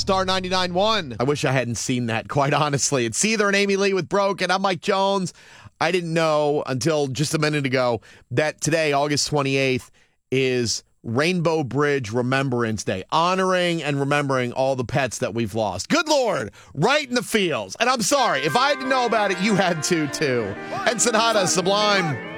Star 99.1. I wish I hadn't seen that, quite honestly. It's Seether and Amy Lee with Broken. I'm Mike Jones. I didn't know until just a minute ago that today, August 28th, is Rainbow Bridge Remembrance Day, honoring and remembering all the pets that we've lost. Good Lord, right in the feels. And I'm sorry, if I didn't know about it, you had to too. And Sonata, Sublime.